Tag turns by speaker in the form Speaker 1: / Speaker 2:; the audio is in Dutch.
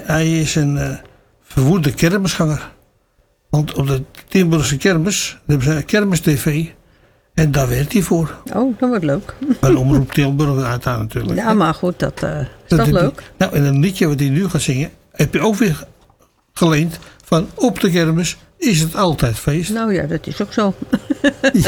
Speaker 1: hij is een verwoede kermisganger. Want op de Tilburgse kermis hebben ze een kermis-tv. En daar werkt hij voor.
Speaker 2: Oh, dat wordt leuk.
Speaker 1: Bij Omroep Tilburg uiteindelijk natuurlijk.
Speaker 2: Ja, maar goed, dat is toch leuk?
Speaker 1: Nou, en een liedje wat hij nu gaat zingen, heb je ook weer geleend van op de kermis is het altijd feest.
Speaker 2: Nou ja, dat is ook zo.